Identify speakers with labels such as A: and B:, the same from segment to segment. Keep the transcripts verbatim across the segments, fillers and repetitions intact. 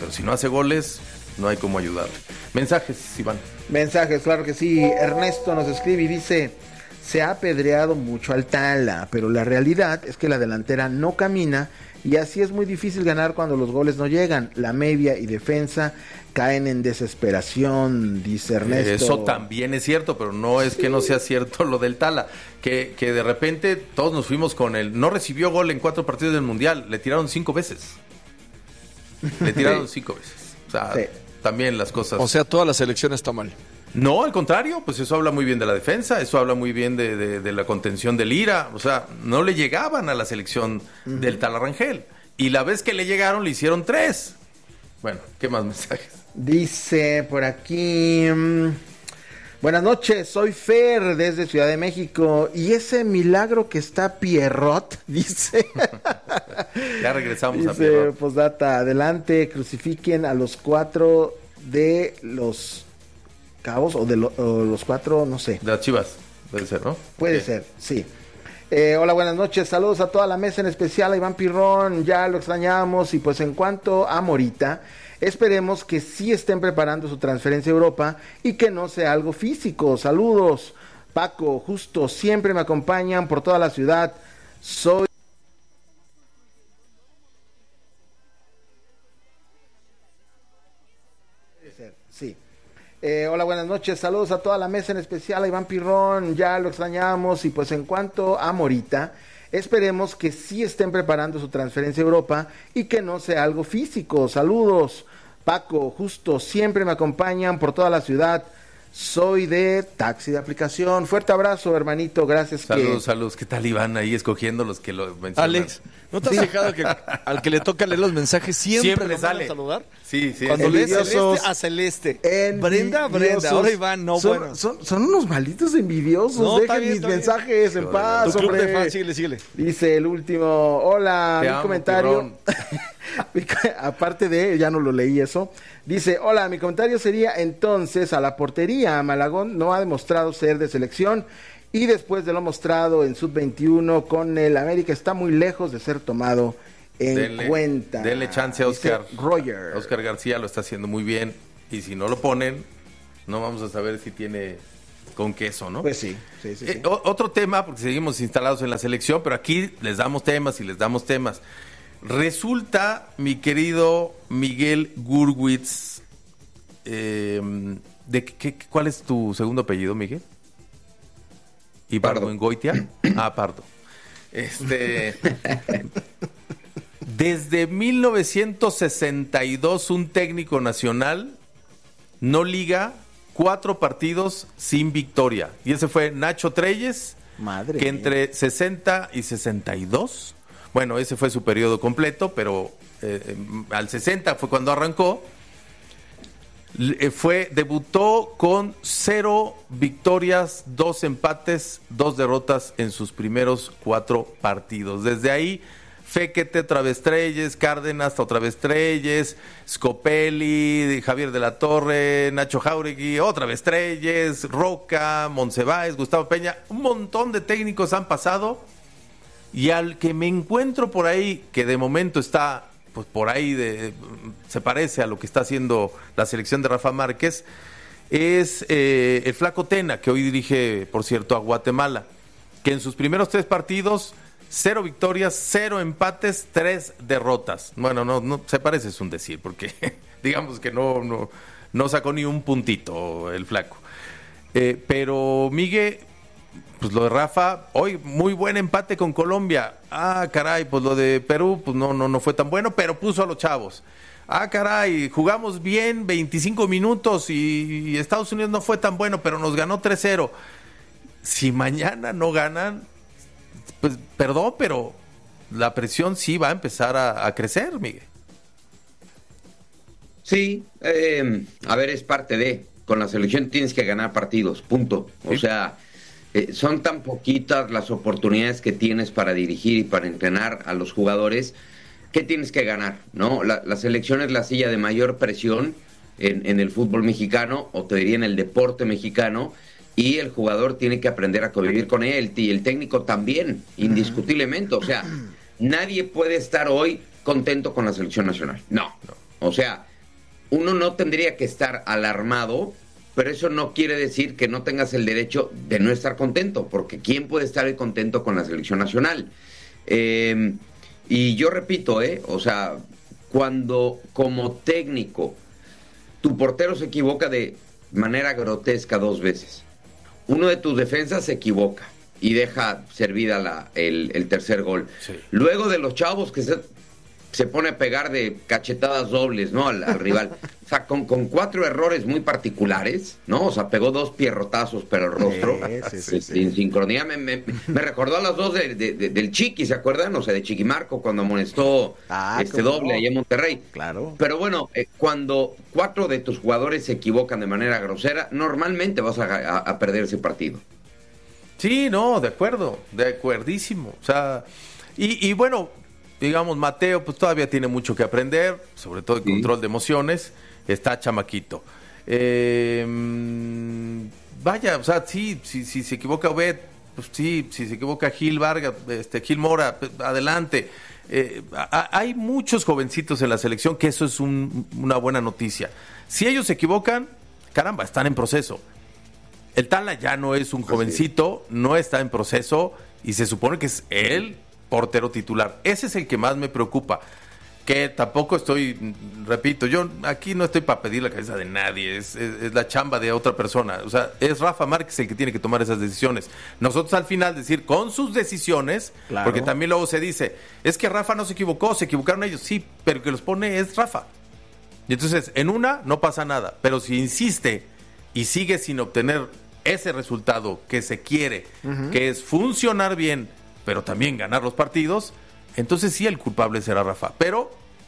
A: pero si no hace goles, no hay cómo ayudarle. Mensajes, Iván.
B: Mensajes, claro que sí. Ernesto nos escribe y dice: se ha apedreado mucho al Tala, pero la realidad es que la delantera no camina y así es muy difícil ganar cuando los goles no llegan. La media y defensa caen en desesperación, dice Ernesto.
A: Eso también es cierto, pero no es sí. que no sea cierto lo del Tala, que, que de repente todos nos fuimos con él. No recibió gol en cuatro partidos del Mundial, le tiraron cinco veces. Le tiraron sí. cinco veces. O sea, sí. también las cosas...
C: O sea, toda la selección está mal.
A: No, al contrario, pues eso habla muy bien de la defensa, eso habla muy bien de, de, de la contención del Ira. O sea, no le llegaban a la selección uh-huh. del Tala Rangel. Y la vez que le llegaron, le hicieron tres. Bueno, ¿qué más mensajes?
B: Dice por aquí: mmm, buenas noches, soy Fer desde Ciudad de México. Y ese milagro que está Pierrot, dice.
A: Ya regresamos
B: dice,
A: a Pierrot.
B: Postdata, adelante, crucifiquen a los cuatro de los Cabos o de lo, o los cuatro, no sé.
A: De las Chivas, debe ser, ¿no?
B: Puede sí. ser, sí. Eh, hola, buenas noches, saludos a toda la mesa, en especial a Iván Pirrón, ya lo extrañamos. Y pues en cuanto a Morita, esperemos que sí estén preparando su transferencia a Europa y que no sea algo físico. Saludos, Paco, Justo, siempre me acompañan por toda la ciudad. Soy... Sí. Eh, hola, buenas noches, saludos a toda la mesa, en especial a Iván Pirrón, ya lo extrañamos. Y pues en cuanto a Morita, esperemos que sí estén preparando su transferencia a Europa y que no sea algo físico. Saludos, Paco, Justo, siempre me acompañan por toda la ciudad. Soy de taxi de aplicación. Fuerte abrazo, hermanito, gracias.
A: Saludos,
B: que...
A: saludos. ¿Qué tal, Iván? Ahí escogiendo los que lo mencionan.
C: Alex, ¿no te has sí. fijado que al que le toca leer los mensajes siempre, siempre le sale a saludar?
A: Sí, sí.
C: Cuando lee Celeste a Celeste. Brenda, Brenda. Ahora Iván, no,
B: son,
C: bueno.
B: Son, son unos malditos envidiosos. No, Dejen bien, mis mensajes bien. en paz,
C: tu
B: hombre.
C: Club de fan, síguele, síguele.
B: Dice el último. Hola,
A: Te
B: mi
A: amo,
B: comentario. Aparte de, ya no lo leí eso. Dice, hola, mi comentario sería entonces: a la portería, Malagón no ha demostrado ser de selección y después de lo mostrado en sub veintiuno con el América está muy lejos de ser tomado en
A: denle,
B: cuenta.
A: Denle chance a Oscar.
B: Roger.
A: Oscar García lo está haciendo muy bien y si no lo ponen, no vamos a saber si tiene con queso, ¿no?
B: Pues sí, sí, sí,
A: eh,
B: sí.
A: O, otro tema, porque seguimos instalados en la selección, pero aquí les damos temas y les damos temas. Resulta, mi querido Miguel Gurwitz, eh, de qué, ¿cuál es tu segundo apellido, Miguel? ¿Ibargüengoitia? Ah, Pardo. Este, desde mil novecientos sesenta y dos, un técnico nacional no liga cuatro partidos sin victoria. Y ese fue Nacho Treyes,
B: Madre
A: que
B: mía.
A: entre sesenta y sesenta y dos... Bueno, ese fue su periodo completo, pero eh, al sesenta fue cuando arrancó. Eh, fue, debutó con cero victorias, dos empates, dos derrotas en sus primeros cuatro partidos. Desde ahí, Fekete, otra vez Treyes, Cárdenas, otra vez Treyes, Scopelli, Javier de la Torre, Nacho Jauregui, otra vez Treyes, Roca, Monsiváis, Gustavo Peña. Un montón de técnicos han pasado. Y al que me encuentro por ahí, que de momento está, pues por ahí, de, se parece a lo que está haciendo la selección de Rafa Márquez, es eh, el Flaco Tena, que hoy dirige, por cierto, a Guatemala, que en sus primeros tres partidos, cero victorias, cero empates, tres derrotas. Bueno, no, no se parece, es un decir, porque digamos que no, no, no sacó ni un puntito el Flaco. Eh, pero Miguel... Pues lo de Rafa, hoy muy buen empate con Colombia. Ah, caray, pues lo de Perú, pues no, no, no fue tan bueno, pero puso a los chavos. Ah, caray, jugamos bien veinticinco minutos y, y Estados Unidos no fue tan bueno, pero nos ganó tres cero. Si mañana no ganan, pues perdón, pero la presión sí va a empezar a, a crecer, Miguel.
D: Sí, eh, a ver, es parte de, con la selección tienes que ganar partidos, punto. O sí. sea... Eh, son tan poquitas las oportunidades que tienes para dirigir y para entrenar a los jugadores que tienes que ganar, ¿no? La, la selección es la silla de mayor presión en, en el fútbol mexicano, o te diría en el deporte mexicano, y el jugador tiene que aprender a convivir con él, y el técnico también, indiscutiblemente. O sea, nadie puede estar hoy contento con la selección nacional. No. O sea, uno no tendría que estar alarmado, pero eso no quiere decir que no tengas el derecho de no estar contento, porque ¿quién puede estar contento con la selección nacional? Eh, y yo repito, ¿eh? O sea, cuando como técnico tu portero se equivoca de manera grotesca dos veces, uno de tus defensas se equivoca y deja servida la, el, el tercer gol. Sí. Luego de los chavos que se, se pone a pegar de cachetadas dobles, ¿no? Al, al rival. O sea, con, con cuatro errores muy particulares, ¿no? O sea, pegó dos pierrotazos, pero el rostro, sí, sí, sí, sin sí. sincronía. Me, me, me recordó a las dos de, de, de, del Chiqui, ¿se acuerdan? O sea, de Chiquimarco, cuando amonestó ah, este doble no? ahí en Monterrey.
B: Claro.
D: Pero bueno, eh, cuando cuatro de tus jugadores se equivocan de manera grosera, normalmente vas a, a, a perder ese partido.
A: Sí, no, de acuerdo, de acuerdísimo. O sea, y, y bueno, digamos, Mateo pues todavía tiene mucho que aprender, sobre todo el sí. control de emociones, está chamaquito. Eh, vaya, o sea, sí, si, si se equivoca Obed, pues sí, si se equivoca Gil Vargas, este, Gil Mora, adelante. Eh, a, hay muchos jovencitos en la selección que eso es un, una buena noticia. Si ellos se equivocan, caramba, están en proceso. El Tala ya no es un jovencito, no está en proceso y se supone que es el portero titular. Ese es el que más me preocupa. Que tampoco estoy, repito, yo aquí no estoy para pedir la cabeza de nadie, es, es, es la chamba de otra persona. O sea, es Rafa Márquez el que tiene que tomar esas decisiones. Nosotros al final decir con sus decisiones, claro. porque también luego se dice, es que Rafa no se equivocó, se equivocaron ellos, sí, pero el que los pone es Rafa. Y entonces, en una no pasa nada, pero si insiste y sigue sin obtener ese resultado que se quiere, uh-huh. que es funcionar bien, pero también ganar los partidos, entonces sí el culpable será Rafa. Pero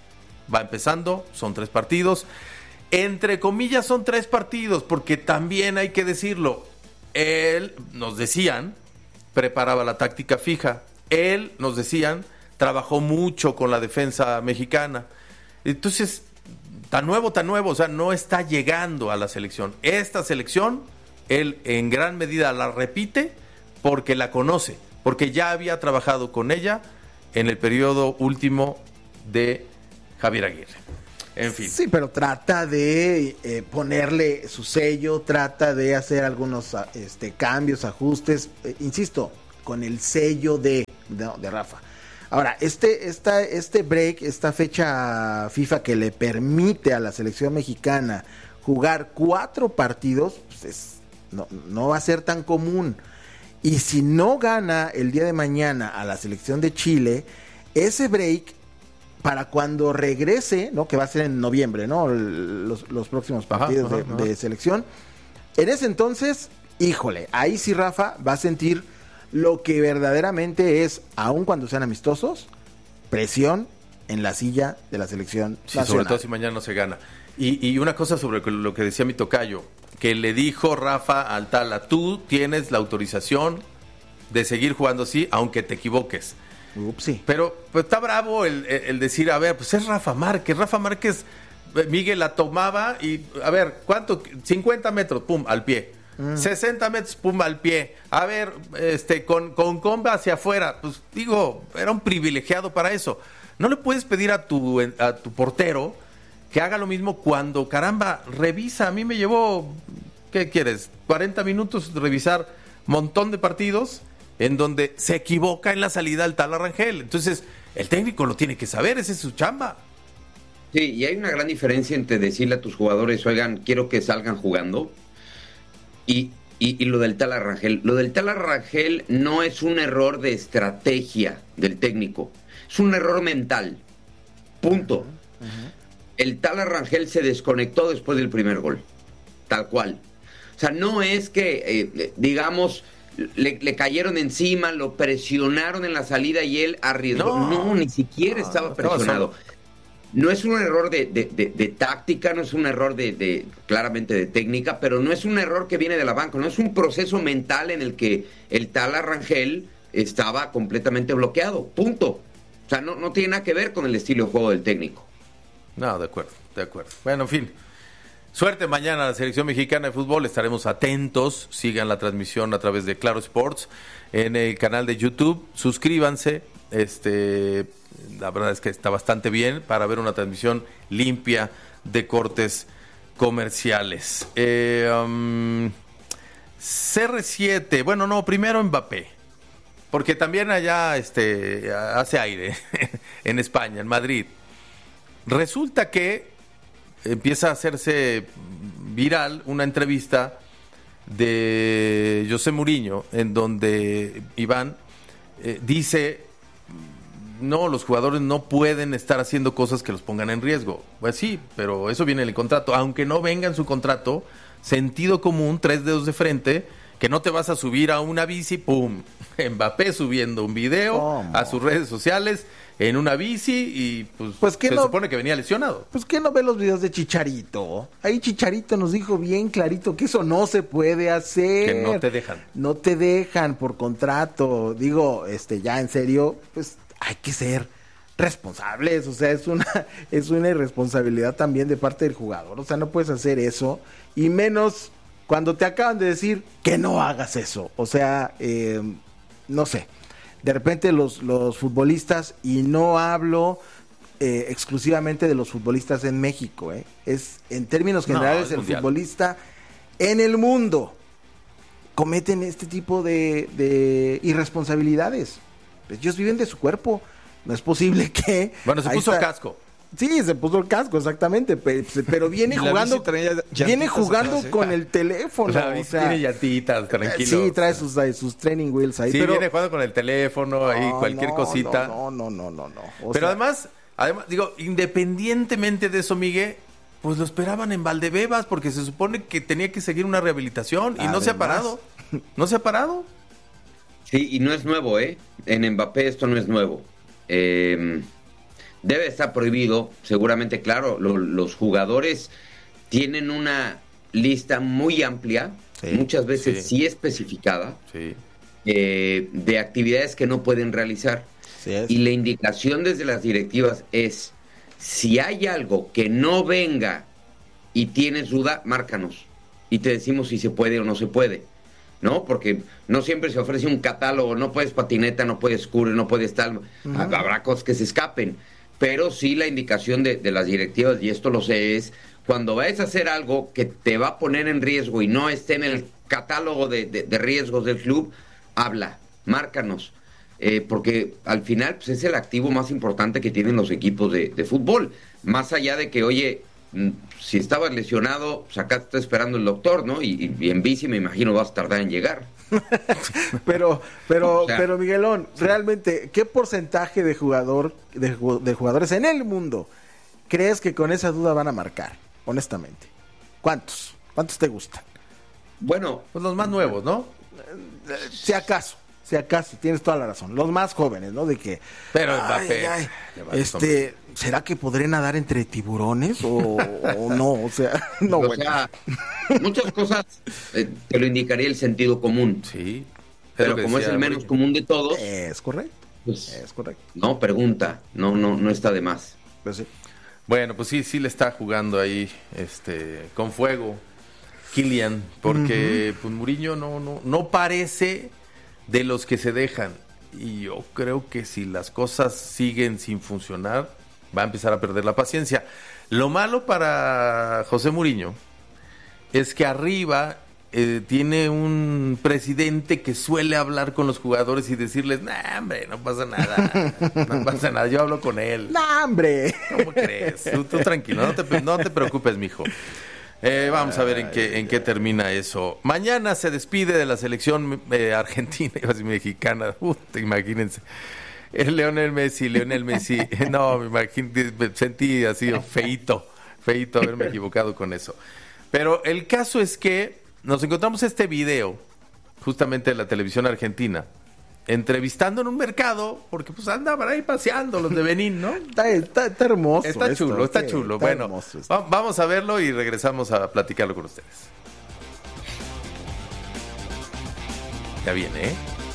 A: va empezando, son tres partidos. Entre comillas son tres partidos, porque también hay que decirlo. Él, nos decían, preparaba la táctica fija. Él, nos decían, trabajó mucho con la defensa mexicana. Entonces, tan nuevo, tan nuevo, o sea, no está llegando a la selección. Esta selección, él en gran medida la repite porque la conoce, porque ya había trabajado con ella en el periodo último de Javier Aguirre. En fin.
B: Sí, pero trata de eh, ponerle su sello, trata de hacer algunos este, cambios, ajustes, eh, insisto, con el sello de, de, de Rafa. Ahora, este, esta, este break, esta fecha FIFA que le permite a la selección mexicana jugar cuatro partidos, pues es, no, no va a ser tan común. Y si no gana el día de mañana a la selección de Chile, ese break, para cuando regrese, ¿no? Que va a ser en noviembre, ¿no? Los, los próximos partidos ajá, ajá, de, de selección. En ese entonces, híjole, ahí sí Rafa va a sentir lo que verdaderamente es, aun cuando sean amistosos, presión en la silla de la selección
A: sí,
B: nacional.
A: Sobre todo si mañana no se gana. Y, y una cosa sobre lo que decía mi tocayo, que le dijo Rafa al Tala, tú tienes la autorización de seguir jugando así, aunque te equivoques.
B: Upsi.
A: Pero pues, está bravo el, el decir, a ver, pues es Rafa Márquez. Rafa Márquez, Miguel la tomaba y, a ver, ¿cuánto? cincuenta metros, pum, al pie. Mm. sesenta metros, pum, al pie. A ver, este, con, con comba hacia afuera. Pues digo, era un privilegiado para eso. No le puedes pedir a tu, a tu portero que haga lo mismo cuando, caramba, revisa. A mí me llevó, ¿qué quieres? cuarenta minutos revisar montón de partidos en donde se equivoca en la salida al Tala Rangel. Entonces, el técnico lo tiene que saber, esa es su chamba.
D: Sí, y hay una gran diferencia entre decirle a tus jugadores, oigan, quiero que salgan jugando, y, y, y lo del Tala Rangel. Lo del Tala Rangel no es un error de estrategia del técnico, es un error mental. Punto. Uh-huh. Uh-huh. El Tala Rangel se desconectó después del primer gol, tal cual. O sea, no es que, eh, digamos, le, le cayeron encima, lo presionaron en la salida y él arriesgó. No, no ni siquiera no, estaba presionado. No es un error de, de, de, de táctica, no es un error de, de claramente de técnica, pero no es un error que viene de la banca, no es un proceso mental en el que el Tala Rangel estaba completamente bloqueado. Punto. O sea, no, no tiene nada que ver con el estilo de juego del técnico.
A: No, de acuerdo, de acuerdo. Bueno, en fin. Suerte mañana a la selección mexicana de fútbol. Estaremos atentos. Sigan la transmisión a través de Claro Sports en el canal de YouTube. Suscríbanse, Este, la verdad es que está bastante bien para ver una transmisión limpia de cortes comerciales. Eh, um, C R siete, bueno, no, primero Mbappé, porque también allá este, hace aire en España, en Madrid. Resulta que empieza a hacerse viral una entrevista de José Mourinho, en donde Iván eh, dice, no, los jugadores no pueden estar haciendo cosas que los pongan en riesgo. Pues sí, pero eso viene en el contrato. Aunque no venga en su contrato, sentido común, tres dedos de frente, que no te vas a subir a una bici, ¡pum! Mbappé subiendo un video ¿Cómo? a sus redes sociales en una bici y pues,
B: pues
A: se
B: no,
A: supone que venía lesionado.
B: Pues ¿qué no ve los videos de Chicharito? Ahí Chicharito nos dijo bien clarito que eso no se puede hacer.
A: Que no te dejan.
B: No te dejan por contrato. Digo, este, ya en serio, pues hay que ser responsables. O sea, es una, es una irresponsabilidad también de parte del jugador. O sea, no puedes hacer eso. Y menos cuando te acaban de decir que no hagas eso. O sea, eh, no sé. De repente los, los futbolistas, y no hablo eh, exclusivamente de los futbolistas en México, eh, es en términos generales no, el mundial. Futbolista en el mundo cometen este tipo de, de irresponsabilidades. Ellos viven de su cuerpo. No es posible que...
A: Bueno, se puso
B: está...
A: casco.
B: Sí, se puso el casco, exactamente, pero viene jugando viene jugando atrás, con ¿eh? el teléfono.
A: La bici o sea, tiene llantitas, tranquilo.
B: Sí, trae sus, sus training wheels ahí.
A: Sí,
B: pero...
A: viene jugando con el teléfono, ahí
B: no,
A: cualquier
B: no,
A: cosita.
B: No, no, no, no, no. O
A: pero
B: sea...
A: además, además, digo, independientemente de eso, Miguel, pues lo esperaban en Valdebebas porque se supone que tenía que seguir una rehabilitación y además... no se ha parado. No se ha parado.
D: Sí, y no es nuevo, ¿eh? En Mbappé esto no es nuevo. Eh... Debe estar prohibido, seguramente, claro, lo, los jugadores tienen una lista muy amplia, sí, muchas veces sí, sí especificada,
A: sí.
D: Eh, de actividades que no pueden realizar.
B: Sí es.
D: Y la indicación desde las directivas es, si hay algo que no venga y tienes duda, márcanos y te decimos si se puede o no se puede, ¿no? Porque no siempre se ofrece un catálogo, no puedes patineta, no puedes scooter, no puedes tal, uh-huh. Habrá cosas que se escapen. Pero sí la indicación de, de las directivas, y esto lo sé, es cuando vayas a hacer algo que te va a poner en riesgo y no esté en el catálogo de, de, de riesgos del club, habla, márcanos. Eh, porque al final pues, es el activo más importante que tienen los equipos de, de fútbol. Más allá de que, oye, si estabas lesionado, pues acá te está esperando el doctor, ¿no? Y, y en bici me imagino vas a tardar en llegar.
B: pero, pero,
D: o sea,
B: pero Miguelón, realmente, ¿qué porcentaje de jugador, de, de jugadores en el mundo crees que con esa duda van a marcar? Honestamente, ¿cuántos? ¿Cuántos te gustan?
D: Bueno,
A: pues los más nuevos, ¿no?
B: Si acaso, si acaso, tienes toda la razón. Los más jóvenes, ¿no? De que,
A: pero
B: ay, ay, ay, este, ¿será que podré nadar entre tiburones o, o no? O sea, no,
D: o
B: bueno.
D: sea, muchas cosas eh, te lo indicaría el sentido común.
A: Sí.
D: Pero como es el menos Mourinho. común de todos.
B: Es correcto.
D: Pues,
B: es correcto.
D: No, pregunta. No, no, no está de más.
B: Pues sí.
A: Bueno, pues sí, sí le está jugando ahí, este, con fuego, Kylian, porque uh-huh. pues Mourinho no, no, no parece de los que se dejan. Y yo creo que si las cosas siguen sin funcionar, va a empezar a perder la paciencia. Lo malo para José Mourinho es que arriba eh, tiene un presidente que suele hablar con los jugadores y decirles, nah, hombre, no pasa nada, no pasa nada, yo hablo con él.
B: ¡Nah, hombre!
A: ¿Cómo crees? Tú, tú tranquilo, no te, no te preocupes, mijo. Eh, vamos a ver en qué, en qué termina eso. Mañana se despide de la selección eh, argentina y mexicana. Uh, imagínense. Es Lionel Messi, Lionel Messi. No, me imagino, me sentí así feíto, feíto haberme equivocado con eso. Pero el caso es que nos encontramos este video, justamente de la televisión argentina, entrevistando en un mercado, porque pues andaban ahí paseando los de Benín, ¿no?
B: Está, está, está hermoso.
A: Está
B: esto,
A: chulo, está
B: sí,
A: chulo.
B: Está
A: bueno, va, vamos a verlo y regresamos a platicarlo con ustedes. Ya viene, ¿eh?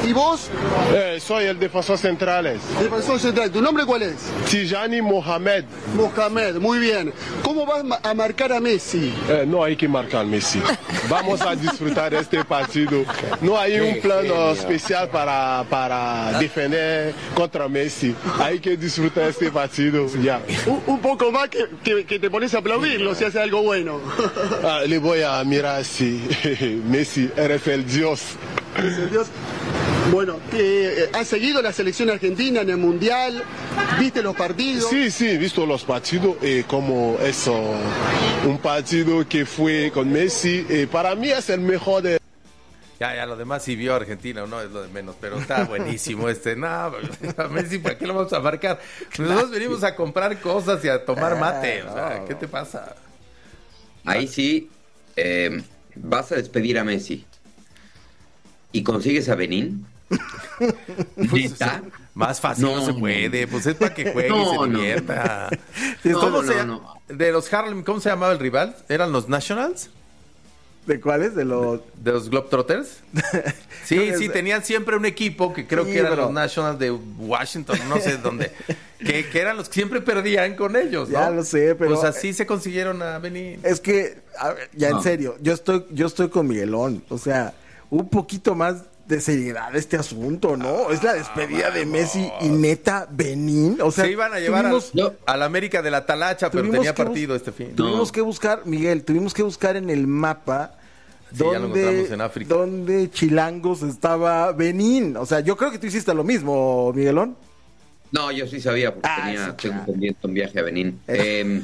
E: ¿Y vos?
F: Eh, soy el defensor central.
E: Defensor central. ¿Tu nombre cuál es?
F: Tijani Mohamed.
E: Mohamed, muy bien. ¿Cómo vas a marcar a Messi?
F: Eh, no hay que marcar a Messi. Vamos a disfrutar este partido. No hay un plano especial para, para defender contra Messi. Hay que disfrutar este partido. Ya.
E: Un, un poco más que, que, que te pones a aplaudirlo si hace algo bueno.
F: Ah, le voy a mirar así. Messi, eres el Dios.
E: ¿Eres el Dios? Bueno, eh, ¿has seguido la selección argentina en el Mundial? ¿Viste los partidos?
F: Sí, sí, he visto los partidos y como eso, un partido que fue con Messi, y para mí es el mejor de...
A: Ya, ya, lo demás sí vio Argentina, no es lo de menos, pero está buenísimo este. No, a Messi, ¿para qué lo vamos a marcar? Nosotros venimos a comprar cosas y a tomar mate, o sea, ¿qué te pasa?
D: Ahí sí, eh, vas a despedir a Messi y consigues a Benín.
A: ¿Neta? Más fácil no, no se puede, pues es para que juegue no, y se divierta.
D: No.
A: ¿Cómo
D: No,
A: se
D: no,
A: llama?
D: no.
A: De los Harlem, ¿cómo se llamaba el rival? ¿Eran los Nationals?
B: ¿De cuáles? ¿De los
A: de los Globetrotters? Sí, sí, tenían siempre un equipo que creo sí, que eran pero... los Nationals de Washington, no sé dónde, que, que eran los que siempre perdían con ellos, ¿no?
B: Ya lo sé, pero...
A: Pues así se consiguieron a Benín.
B: Es que, a ver, ya no. en serio, yo estoy, yo estoy con Miguelón, o sea, un poquito más de seriedad este asunto, ¿no? Es la despedida de Messi y neta Benín, o sea,
A: se iban a llevar tuvimos, al, no, al América de la Talacha, pero tenía partido
B: bus-
A: este fin.
B: Tuvimos
A: no.
B: que buscar, Miguel, tuvimos que buscar en el mapa
A: sí,
B: donde,
A: en África.
B: donde Chilangos estaba Benín. O sea, yo creo que tú hiciste lo mismo, Miguelón.
D: No, yo sí sabía porque ah, tenía sí, claro. pendiente un viaje a Benín. Eh,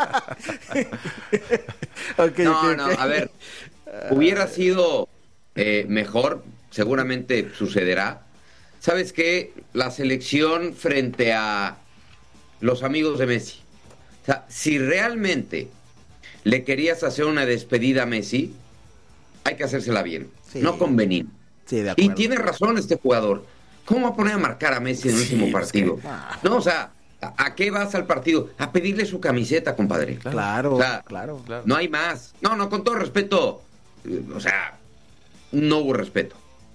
D: okay, no, okay, no, okay. A ver, hubiera sido eh, mejor, seguramente sucederá. ¿Sabes qué? La selección frente a los amigos de Messi. O sea, si realmente le querías hacer una despedida a Messi, hay que hacérsela bien, sí. no con Benín.
B: Sí, de acuerdo.
D: Y tiene razón este jugador. ¿Cómo va a poner a marcar a Messi en el sí, último partido? Es que... ah. No, o sea, ¿a, ¿a qué vas al partido? A pedirle su camiseta, compadre.
B: Claro,
D: o sea,
B: claro, claro.
D: No hay más. No, no, con todo respeto. O sea, no hubo respeto.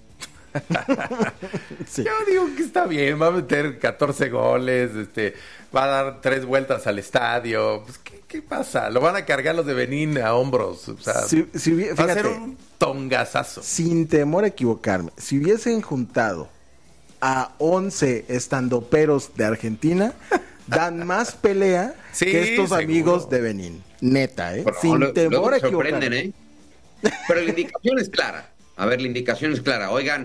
A: Sí. Yo digo que está bien, va a meter catorce goles, este, va a dar tres vueltas al estadio. Pues, ¿qué, qué pasa? Lo van a cargar los de Benín a hombros. O sea,
B: si, si, fíjate,
A: va a ser un tongazazo.
B: Sin temor a equivocarme, si hubiesen juntado a once estandoperos de Argentina, dan más pelea sí, que estos seguro. amigos de Benín. Neta, ¿eh?
D: Pero
B: Sin
D: lo,
B: temor a equivocarme.
D: ¿eh? Pero la indicación es clara. A ver, la indicación es clara. Oigan,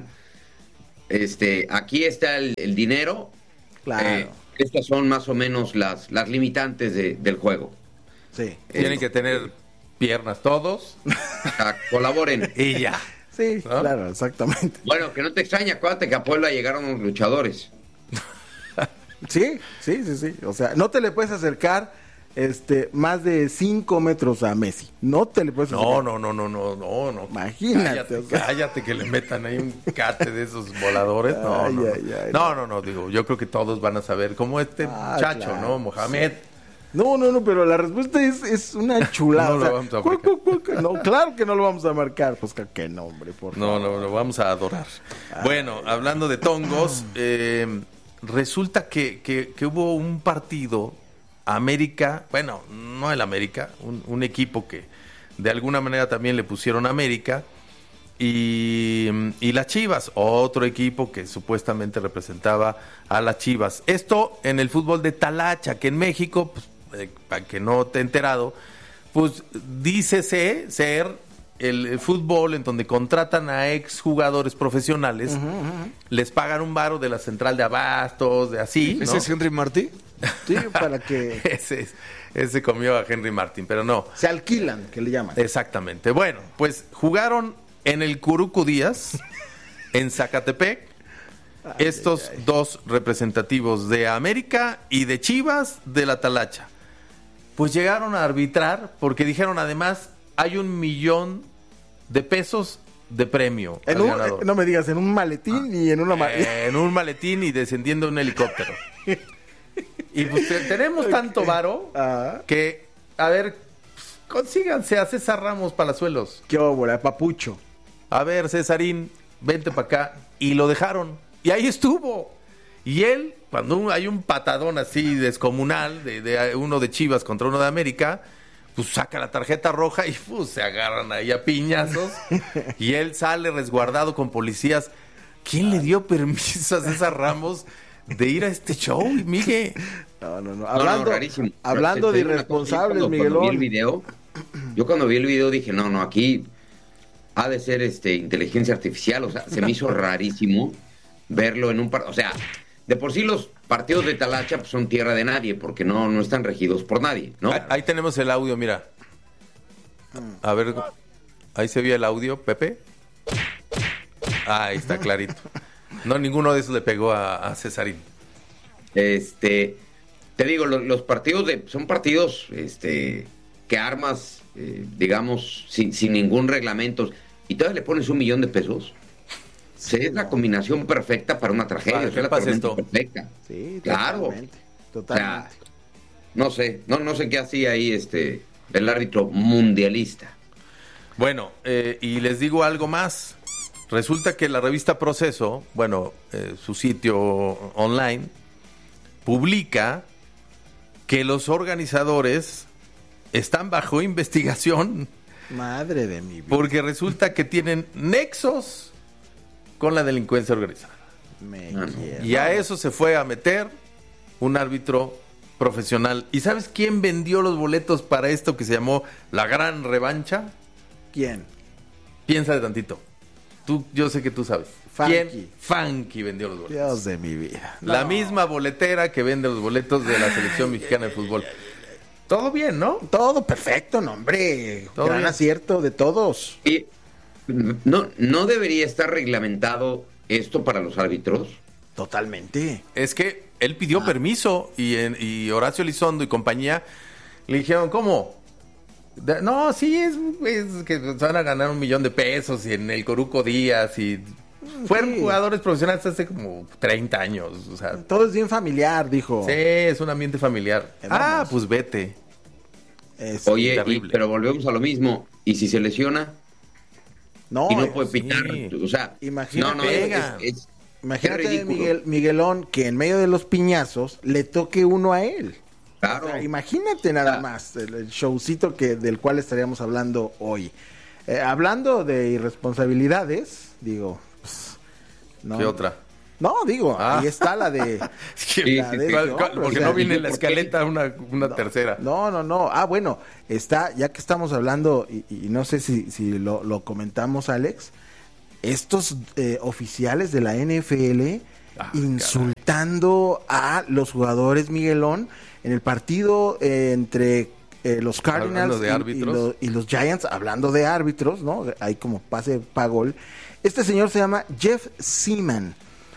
D: este, aquí está el, el dinero.
B: Claro.
D: Eh, estas son más o menos las, las limitantes de, del juego.
B: Sí.
A: Eh, Tienen que tener piernas todos.
D: Colaboren.
A: Y ya.
B: Sí, ¿no? Claro, exactamente.
D: Bueno, que no te extraña, acuérdate que a Puebla llegaron los luchadores.
B: Sí, sí, sí, sí. O sea, no te le puedes acercar este más de cinco metros a Messi. No te le puedes acercar.
A: No, no, no, no, no, no, no.
B: Imagínate.
A: Cállate,
B: o sea.
A: cállate que le metan ahí un cate de esos voladores. No, ay, no, ay, no. Ay, no, no, no, digo, yo creo que todos van a saber cómo este ah, muchacho, claro, ¿no? Mohamed.
B: Sí. No, no, no, pero la respuesta es, es una chulada.
A: No lo vamos a marcar.
B: ¿Cu, cu, cu, no, claro que no lo vamos a marcar. Pues qué nombre, por favor.
A: No, no, lo vamos a adorar. Ah, bueno, hablando de tongos, eh, resulta que, que, que hubo un partido, América, bueno, no el América, un, un equipo que de alguna manera también le pusieron América, y, y las Chivas, otro equipo que supuestamente representaba a las Chivas. Esto en el fútbol de Talacha, que en México, pues, eh, para que no te he enterado, pues dícese ser el, el fútbol en donde contratan a exjugadores profesionales, uh-huh, uh-huh. les pagan un varo de la central de abastos, de así, ¿no?
C: ¿Ese es Henry Martí?
B: Sí, para que...
A: ese, ese comió a Henry Martin, pero no.
B: Se alquilan, que le llaman.
A: Exactamente. Bueno, pues jugaron en el Curuco Díaz, en Zacatepec, ay, estos ay, ay. dos representativos de América y de Chivas de la Talacha. Pues llegaron a arbitrar porque dijeron además hay un millón de pesos de premio
B: en
A: al
B: un,
A: ganador.
B: Eh, no me digas, en un maletín ah, y en una ma-
A: eh, en un maletín y descendiendo en un helicóptero. Y pues tenemos okay. tanto varo ah. que, a ver, consíganse a César Ramos Palazuelos.
B: Qué óvora, papucho.
A: A ver, Césarín, vente para acá. Y lo dejaron. Y ahí estuvo. Y él, cuando hay un patadón así descomunal, de, de uno de Chivas contra uno de América, pues saca la tarjeta roja y pues, se agarran ahí a piñazos. Y él sale resguardado con policías. ¿Quién le dio permiso a César Ramos de ir a este show, Miguel?
B: No, no, no. Hablando,
D: no, no, rarísimo.
B: hablando de irresponsables,
D: cuando,
B: Miguelón.
D: Cuando vi el video, yo cuando vi el video dije, no, no, aquí ha de ser este inteligencia artificial. O sea, se me hizo rarísimo verlo en un partido. O sea, de por sí los partidos de Talacha pues, son tierra de nadie, porque no, no están regidos por nadie, ¿no?
A: Ahí, ahí tenemos el audio, mira. A ver, ahí se vio el audio, Pepe. Ahí está clarito. No, ninguno de esos le pegó a, a Cesarín.
D: Este, te digo, los, los partidos de, son partidos este, que armas, eh, digamos, sin, sin ningún reglamento, y todavía le pones un millón de pesos. Sí, es no. la combinación perfecta para una tragedia.
A: ¿Para
D: es la
A: pasa esto?
D: Perfecta.
B: Sí,
D: claro.
B: Totalmente. totalmente.
D: O sea, no sé, no, no sé qué hacía ahí este el árbitro mundialista.
A: Bueno, eh, y les digo algo más. Resulta que la revista Proceso, bueno, eh, su sitio online, publica que los organizadores están bajo investigación.
B: Madre de mi vida.
A: Porque resulta que tienen nexos con la delincuencia organizada.
B: Me
D: Ah, no.
B: quiero.
A: Y a eso se fue a meter un árbitro profesional. ¿Y sabes quién vendió los boletos para esto que se llamó la gran revancha?
B: ¿Quién?
A: Piensa de tantito. Tú, yo sé que tú sabes.
B: Funky.
A: ¿Quién? Funky vendió los boletos.
B: Dios de mi vida.
A: La
B: No.
A: misma boletera que vende los boletos de la selección mexicana de fútbol. Todo bien, ¿no?
B: Todo perfecto, no, hombre.
A: Todo
B: Gran
A: bien.
B: acierto de todos.
D: Y no, no debería estar reglamentado esto para los árbitros.
B: Totalmente.
A: Es que él pidió permiso y, en- y Horacio Elizondo y compañía le dijeron, ¿cómo? De- no, sí, es, es que se van a ganar un millón de pesos y en el Coruco Díaz y... Fueron
B: Sí.
A: jugadores profesionales hace como treinta años, o sea...
B: Todo es bien familiar, dijo.
A: Sí, es un ambiente familiar.
B: Eh,
A: Ah,
B: vamos.
A: pues vete.
B: Es-
D: Oye, y-
A: terrible.
D: pero volvemos a lo mismo. ¿Y si se lesiona
B: no,
D: y no
B: eh,
D: puede pitar?
A: sí.
D: O sea,
B: Imagínate.
D: no, no, es,
A: Pega.
D: es- es-
B: Imagínate,
D: es ridículo.
B: Miguel, Miguelón, que en medio de los piñazos le toque uno a él.
D: Claro.
B: O sea, imagínate nada
D: Ah.
B: más el, el showcito que, del cual estaríamos hablando hoy. Eh, hablando de irresponsabilidades, digo, pues, no,
A: ¿Qué otra?
B: No, digo,
A: Ah.
B: ahí está la de...
D: Sí,
B: la
D: sí,
B: de
D: sí.
A: ¿Cuál-
B: ese
A: cuál-
B: hombre,
A: porque
B: o sea,
A: no viene en la
D: ¿por qué?
A: escaleta una, una tercera.
B: No, no, no. Ah, bueno, está, ya que estamos hablando, y, y no sé si, si lo, lo comentamos, Alex, estos eh, oficiales de la N F L
A: Ah,
B: insultando a los jugadores, Miguelón, en el partido eh, entre eh, los Cardinals
A: Hablando de
B: y- y,
A: árbitros.
B: lo- y los Giants, hablando de árbitros, ¿no? Hay como pase pa' gol. Este señor se llama Jeff Seaman,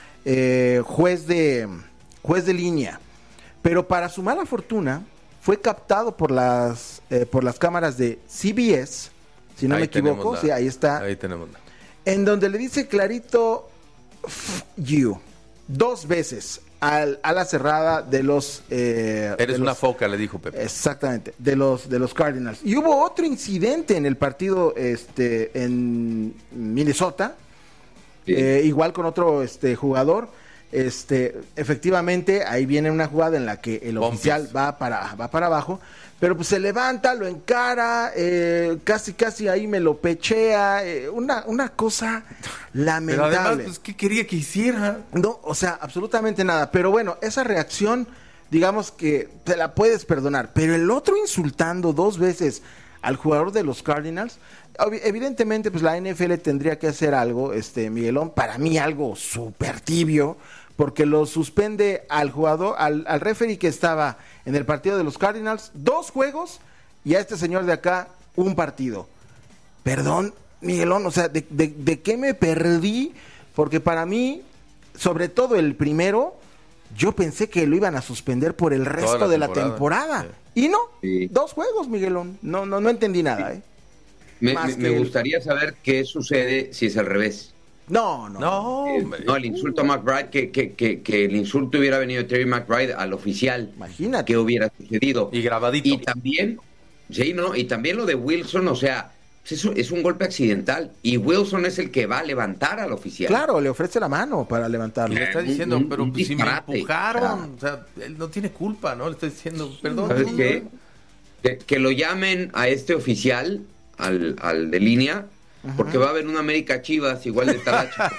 B: eh, juez de juez de línea, pero para su mala fortuna fue captado por las eh, por las cámaras de C B S, si no
A: Ahí
B: me equivoco,
A: tenemos la-
B: sí, ahí está,
A: Ahí tenemos la-
B: en donde le dice clarito "F you" dos veces al, a la cerrada de los eh,
A: Eres
B: de
A: una
B: los-
A: foca, le dijo Pepe.
B: Exactamente, de los de los Cardinals. Y hubo otro incidente en el partido este en Minnesota,
D: Sí.
B: eh, igual con otro este jugador. Este, efectivamente, ahí viene una jugada en la que el
A: Bumpers.
B: oficial va para va para abajo, pero pues se levanta, lo encara, eh, casi casi ahí me lo pechea, eh, una una cosa
A: Pero
B: lamentable.
A: además, pues, ¿qué quería que hiciera?
B: No, o sea, absolutamente nada. Pero bueno, esa reacción, digamos que te la puedes perdonar. Pero el otro insultando dos veces al jugador de los Cardinals, obvi- evidentemente, pues la N F L tendría que hacer algo, este Miguelón, para mí algo súper tibio, porque lo suspende al jugador, al, al referee que estaba en el partido de los Cardinals, dos juegos, y a este señor de acá, un partido. Perdón, Miguelón, o sea, ¿de, de, de qué me perdí? Porque para mí, sobre todo el primero, yo pensé que lo iban a suspender por el resto
A: la
B: de la
A: temporada,
B: temporada. Y no,
D: Sí.
B: dos juegos, Miguelón. No, no, no entendí nada, ¿eh?
D: Me,
B: Más
D: me-
B: que
D: me
B: el-
D: gustaría saber qué sucede si es al revés.
B: No, no.
A: No,
D: Eh,
A: hombre.
D: no, el insulto a McBride, que, que, que, que el insulto hubiera venido de Terry McBride al oficial.
B: Imagínate.
D: ¿Qué hubiera sucedido?
A: Y grabadito.
D: Y también, sí, ¿no? Y también lo de Wilson, o sea, es, es un golpe accidental y Wilson es el que va a levantar al oficial.
B: Claro, le ofrece la mano para levantarlo.
A: Y le está diciendo,
D: un,
A: pero
D: un
A: pues, si me
D: disparate.
A: empujaron,
D: Claro.
A: o sea, él no tiene culpa, ¿no? Le está diciendo, perdón.
D: ¿Sabes qué? Que, que lo llamen a este oficial, al, al de línea, uh-huh. porque va a haber una América Chivas igual de talacha.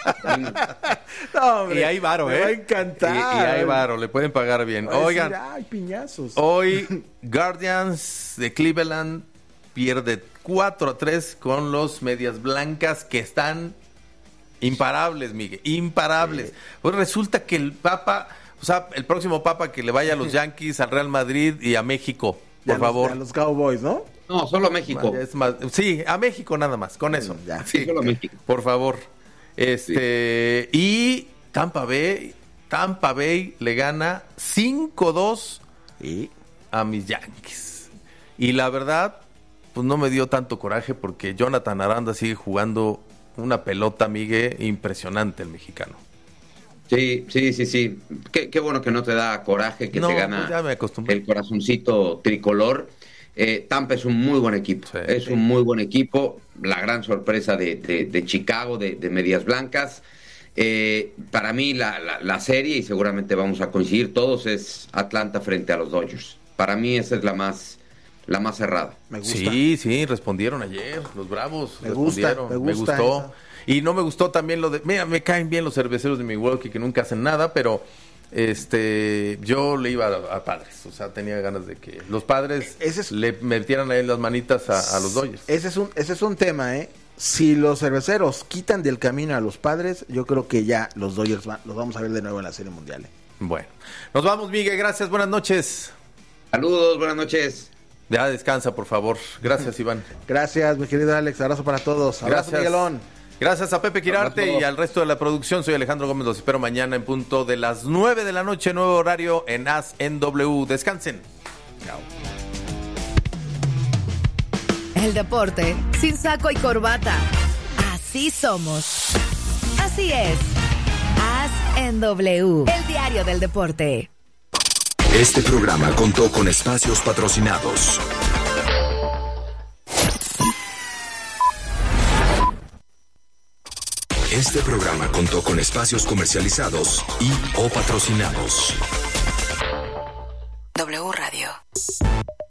B: No, hombre,
A: y hay varo,
B: me
A: ¿eh?
B: va a encantar.
A: Y, y hay varo, le pueden pagar bien.
B: Va a decir,
A: Oigan,
B: ay, piñazos.
A: hoy Guardians de Cleveland pierde cuatro a tres con los Medias Blancas que están imparables, Miguel, imparables. Sí. Pues resulta que el Papa, o sea, el próximo Papa que le vaya a los Yankees, al Real Madrid y a México, por
B: ya
A: favor.
B: Los, a los Cowboys, ¿no?
D: No, solo a México.
A: Es más, sí, a México nada más, con eso.
B: Ya.
A: Sí,
D: solo a México.
A: Por favor. Este, sí. Y Tampa Bay, Tampa Bay le gana cinco dos
B: ¿Y?
A: a mis Yankees. Y la verdad, pues no me dio tanto coraje porque Jonathan Aranda sigue jugando una pelota, Miguel, impresionante el mexicano.
D: Sí, sí, sí, sí. Qué, qué bueno que no te da coraje, que
A: no,
D: te gana
A: pues ya me acostumbré.
D: el corazoncito tricolor. Eh, Tampa es un muy buen equipo,
A: sí,
D: es
A: sí.
D: un muy buen equipo. La gran sorpresa de, de, de Chicago, de, de Medias Blancas. Eh, para mí la, la, la serie, y seguramente vamos a coincidir todos, es Atlanta frente a los Dodgers. Para mí esa es la más... la más cerrada.
B: Me gusta.
A: Sí, sí, respondieron ayer, los Bravos
B: Me gusta,
A: respondieron,
B: me gusta
A: gustó.
B: eso.
A: Y no me gustó también lo de, mira, me caen bien los cerveceros de Milwaukee que nunca hacen nada, pero este yo le iba a, a Padres, o sea, tenía ganas de que los Padres es, le metieran ahí las manitas a, a los Dodgers.
B: Ese es un ese es un tema, ¿eh? Si los cerveceros quitan del camino a los Padres, yo creo que ya los Dodgers van, los vamos a ver de nuevo en la Serie Mundial. ¿eh?
A: Bueno, nos vamos, Miguel, gracias, buenas noches.
D: Saludos, buenas noches.
A: Ya descansa, por favor. Gracias, Iván.
B: Gracias, mi querido Alex. Abrazo para todos. Abrazo,
A: Gracias,
B: Miguelón.
A: Gracias a Pepe Quirarte y al resto de la producción. Soy Alejandro Gómez. Los espero mañana en punto de las nueve de la noche, nuevo horario en A S N W. Descansen. Chao.
G: El deporte sin saco y corbata. Así somos. Así es. A S N W. El diario del deporte.
H: Este programa contó con espacios patrocinados. Este programa contó con espacios comercializados y o patrocinados.
G: W Radio.